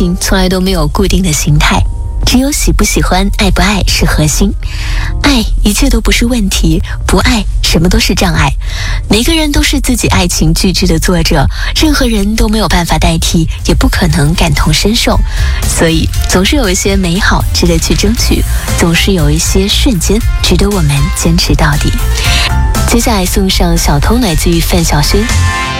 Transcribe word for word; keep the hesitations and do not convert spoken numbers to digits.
情从来都没有固定的形态，只有喜不喜欢、爱不爱是核心。爱一切都不是问题，不爱什么都是障碍。每个人都是自己爱情巨制的作者，任何人都没有办法代替，也不可能感同身受。所以总是有一些美好值得去争取，总是有一些瞬间值得我们坚持到底。接下来送上小偷，来自于范晓萱。